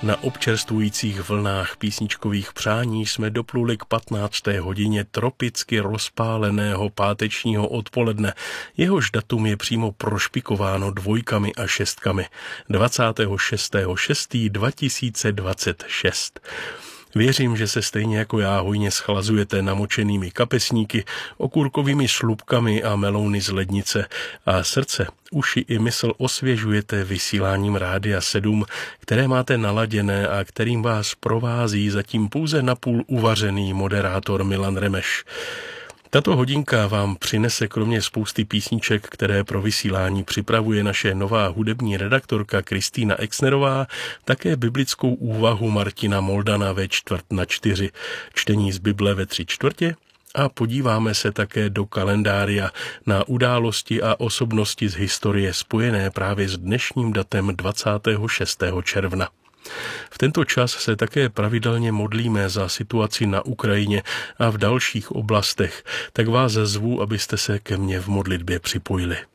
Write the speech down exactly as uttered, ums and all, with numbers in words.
Na občerstvujících vlnách písničkových přání jsme dopluli k patnácté hodině tropicky rozpáleného pátečního odpoledne. Jehož datum je přímo prošpikováno dvojkami a šestkami. dvacátého šestého šestého dva tisíce dvacet šest. Věřím, že se stejně jako já hojně schlazujete namočenými kapesníky, okurkovými slupkami a melouny z lednice a srdce, uši i mysl osvěžujete vysíláním Rádia sedm, které máte naladěné a kterým vás provází zatím pouze napůl uvařený moderátor Milan Remeš. Tato hodinka vám přinese kromě spousty písniček, které pro vysílání připravuje naše nová hudební redaktorka Kristýna Exnerová, také biblickou úvahu Martina Moldana ve čtvrt na čtyři, čtení z Bible ve tři čtvrtě a podíváme se také do kalendária na události a osobnosti z historie spojené právě s dnešním datem dvacátého šestého června. V tento čas se také pravidelně modlíme za situaci na Ukrajině a v dalších oblastech, tak vás zvu, abyste se ke mně v modlitbě připojili.